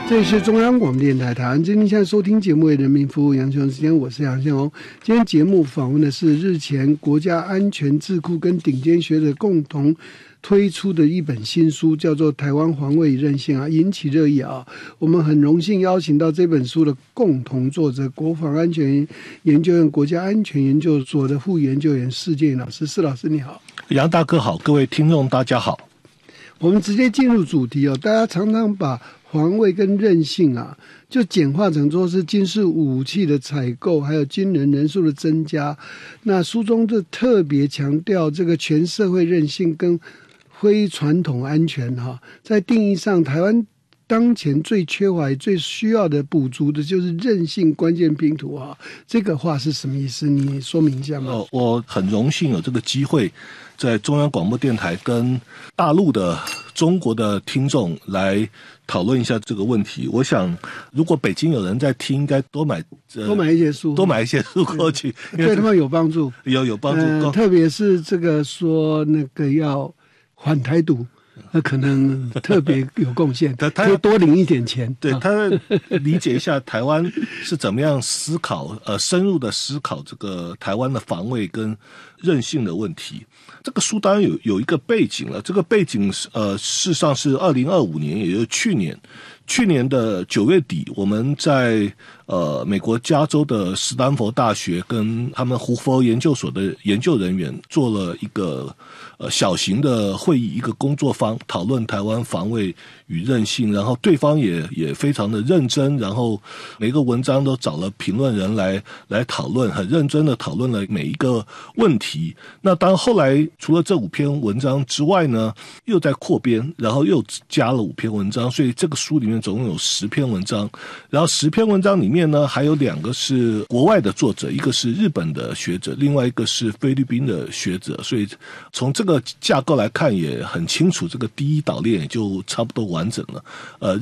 这里是中央广播电台台湾之音，现在收听节目为人民服务，杨雄时间，我是杨宪宏。今天节目访问的是日前国家安全智库跟顶尖学者共同推出的一本新书，叫做《台湾防卫与韧性》啊，引起热议啊。我们很荣幸邀请到这本书的共同作者，国防安全研究院国家安全研究所的副研究员施建老师。施老师你好。 杨大哥好，各位听众大家好。 我们直接进入主题哦，大家常常把防卫跟韧性啊，就简化成说是军事武器的采购，还有军人人数的增加。那书中就特别强调这个全社会韧性跟非传统安全哈，在定义上，台湾当前最缺乏、最需要的补足的就是韧性关键拼图啊。这个话是什么意思？你说明一下吗？ 我很荣幸有这个机会，在中央广播电台跟大陆的中国的听众来讨论一下这个问题。我想，如果北京有人在听，应该多买一些书， 多买一些书过去， 对他们有帮助， 有帮助。 特别是这个说那个要反台独。那可能特别有贡献，可以多领一点钱。 对，他理解一下台湾是怎么样思考，深入的思考这个台湾的防卫跟韧性的问题。这个书当然有一个背景了，这个背景事实上是2025年，也就是去年的9月底，我们在美国加州的斯坦福大学跟他们胡佛研究所的研究人员做了一个小型的会议，一个工作坊，讨论台湾防卫与韧性。然后对方也非常的认真，然后每个文章都找了评论人来讨论，很认真的讨论了每一个问题。那当后来除了这5篇文章之外呢，又在扩编，然后又加了5篇文章，所以这个书里面总共有10篇文章。然后10篇文章里面呢，还有2个是国外的作者，一个是日本的学者，另外一个是菲律宾的学者。所以从这个架构来看也很清楚，这个第一岛链也就差不多完整了。